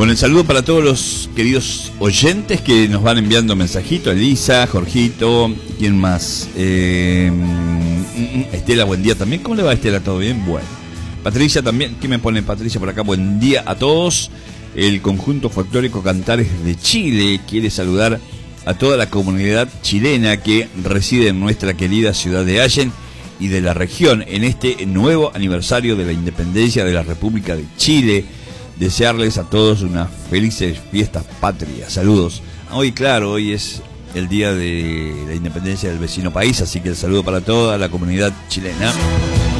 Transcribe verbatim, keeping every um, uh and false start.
Bueno, el saludo para todos los queridos oyentes que nos van enviando mensajitos. Elisa, Jorgito, ¿quién más? Eh, Estela, buen día también. ¿Cómo le va, Estela? ¿Todo bien? Bueno. Patricia también. ¿Qué me pone Patricia por acá? Buen día a todos. El conjunto folclórico Cantares de Chile quiere saludar a toda la comunidad chilena que reside en nuestra querida ciudad de Allen y de la región en este nuevo aniversario de la independencia de la República de Chile. Desearles a todos unas felices fiestas patrias. Saludos. Hoy, claro, hoy es el día de la independencia del vecino país, así que el saludo para toda la comunidad chilena.